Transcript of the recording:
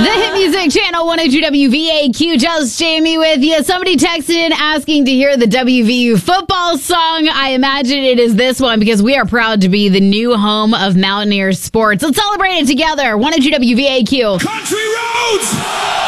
The Hit Music Channel 102 WVAQ. Just Jamie with you. Somebody texted in asking to hear the WVU football song. I imagine it is this one because we are proud to be the new home of Mountaineers sports. Let's celebrate it together. 102 WVAQ. Country roads!